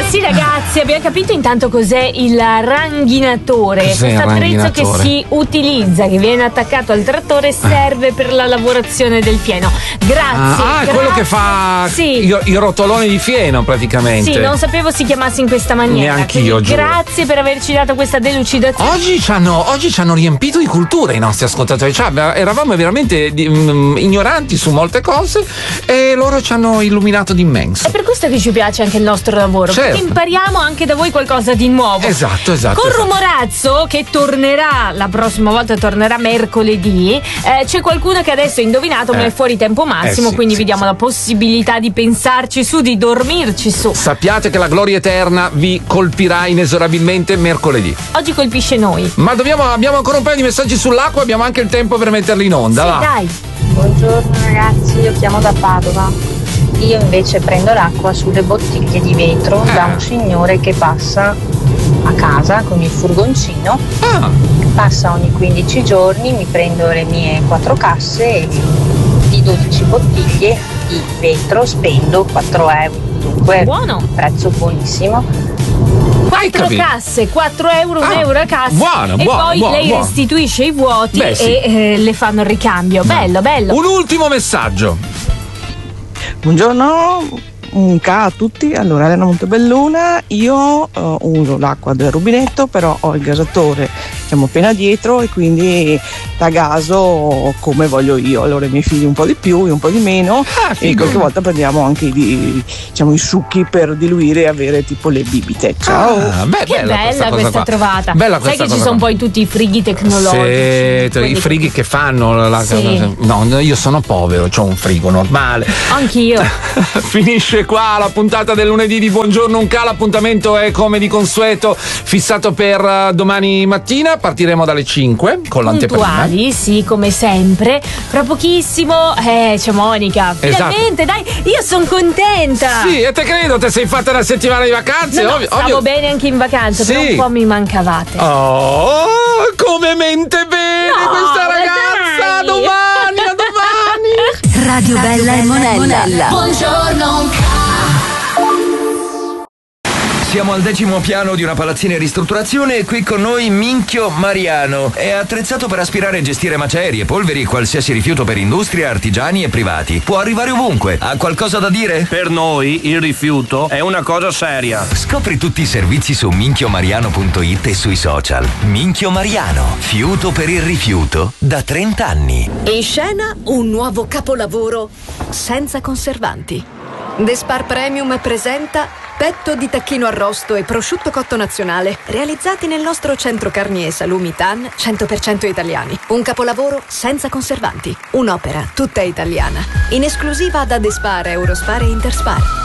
Sì, ragazzi, abbiamo capito intanto cos'è il ranghinatore. Questo attrezzo che si utilizza, che viene attaccato al trattore, serve per la lavorazione del fieno. Grazie. È quello che fa i rotoloni di fieno praticamente. Sì, non sapevo si chiamasse in questa maniera. Neanch'io, giuro. Grazie per averci dato questa delucidazione. Oggi ci hanno riempito di cultura i nostri ascoltatori. Eravamo veramente ignoranti su molte cose e loro ci hanno illuminato d'immenso. È per questo che ci piace anche il nostro lavoro, certo, perché impariamo anche da voi qualcosa di nuovo. Esatto. Con Rumorazzo, che tornerà la prossima volta, tornerà mercoledì, c'è qualcuno che adesso ha indovinato, ma è fuori tempo massimo, quindi vi diamo la possibilità di pensarci su, di dormirci su. Sappiate che la gloria eterna vi colpirà inesorabilmente mercoledì. Oggi colpisce noi. Ma abbiamo ancora un paio di messaggi sull'acqua, abbiamo anche il tempo per metterli in onda. Sì, va. dai. Buongiorno ragazzi, io chiamo da Padova. Io invece prendo l'acqua sulle bottiglie di vetro da un signore che passa a casa con il furgoncino. Passa ogni 15 giorni, mi prendo le mie 4 casse di 12 bottiglie di vetro, spendo 4 euro. Dunque, buono, prezzo buonissimo. 4 casse, 4 euro, 1 euro a cassa. Buono, e poi lei buono. restituisce i vuoti. Beh, sì. E le fanno il ricambio. Bello. Un ultimo messaggio. Buongiorno a tutti. Allora, Elena Montebelluna. Io uso l'acqua del rubinetto, però ho il gasatore appena dietro e quindi da gaso come voglio io. Allora i miei figli un po' di più, io un po' di meno, e qualche volta prendiamo anche i succhi per diluire e avere tipo le bibite. Ciao. Che bella questa trovata. Bella sai questa che ci sono poi tutti i frighi tecnologici. Sì, i frighi che fanno No, io sono povero, c'ho un frigo normale. Anch'io. Finisce qua la puntata del lunedì di Buongiorno Unca. L'appuntamento è come di consueto fissato per domani mattina. Partiremo dalle 5 con l'anteprima. Puntuali, sì, come sempre. Fra pochissimo c'è Monica. Finalmente, dai, io sono contenta. Sì, e te credo, te sei fatta una settimana di vacanze. No, stavo bene anche in vacanza, però un po' mi mancavate. Oh, come mente bene questa ragazza. A domani. Radio Bella e Monella. Buongiorno. Siamo al 10° piano di una palazzina in ristrutturazione e qui con noi Minchio Mariano. È attrezzato per aspirare e gestire macerie, polveri e qualsiasi rifiuto per industria, artigiani e privati. Può arrivare ovunque. Ha qualcosa da dire? Per noi il rifiuto è una cosa seria. Scopri tutti i servizi su minchiomariano.it e sui social. Minchio Mariano, fiuto per il rifiuto da 30 anni. In scena un nuovo capolavoro senza conservanti. The Spar Premium presenta petto di tacchino arrosto e prosciutto cotto nazionale, realizzati nel nostro centro carni e salumi TAN 100% italiani. Un capolavoro senza conservanti. Un'opera tutta italiana. In esclusiva da The Spar, Eurospar e Interspar.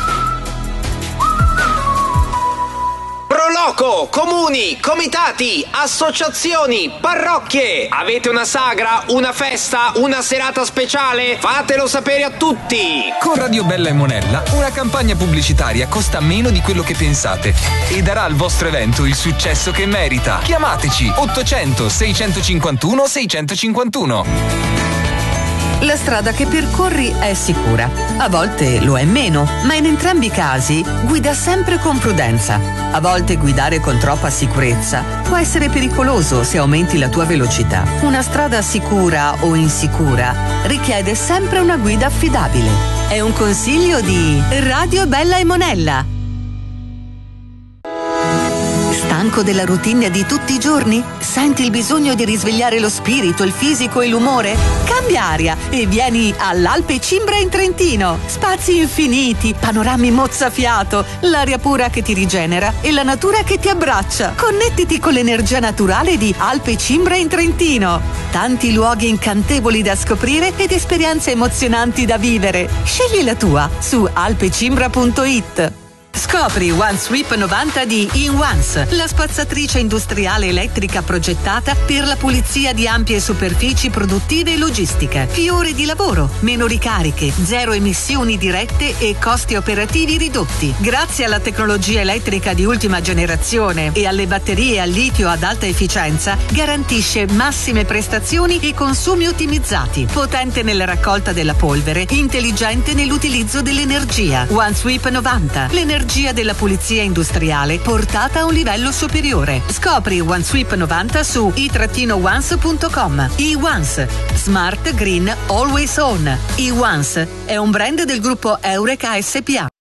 Proloco, comuni, comitati, associazioni, parrocchie. Avete una sagra, una festa, una serata speciale? Fatelo sapere a tutti. Con Radio Bella e Monella una campagna pubblicitaria costa meno di quello che pensate e darà al vostro evento il successo che merita. Chiamateci 800 651 651. La strada che percorri è sicura, a volte lo è meno, ma in entrambi i casi guida sempre con prudenza. A volte guidare con troppa sicurezza può essere pericoloso se aumenti la tua velocità. Una strada sicura o insicura richiede sempre una guida affidabile. È un consiglio di Radio Bella e Monella. Stanco della routine di tutti i giorni? Senti il bisogno di risvegliare lo spirito, il fisico e l'umore? Cambia aria e vieni all'Alpe Cimbra in Trentino. Spazi infiniti, panorami mozzafiato, l'aria pura che ti rigenera e la natura che ti abbraccia. Connettiti con l'energia naturale di Alpe Cimbra in Trentino. Tanti luoghi incantevoli da scoprire ed esperienze emozionanti da vivere. Scegli la tua su alpecimbra.it. Scopri One Sweep 90 di InOnce, la spazzatrice industriale elettrica progettata per la pulizia di ampie superfici produttive e logistiche. Più ore di lavoro, meno ricariche, zero emissioni dirette e costi operativi ridotti. Grazie alla tecnologia elettrica di ultima generazione e alle batterie a litio ad alta efficienza, garantisce massime prestazioni e consumi ottimizzati. Potente nella raccolta della polvere, intelligente nell'utilizzo dell'energia. One Sweep 90, l'energia l'energia della pulizia industriale portata a un livello superiore. Scopri OneSweep 90 su i-once.com. eONCE. Smart, green, always on. eONCE è un brand del gruppo Eureka SPA.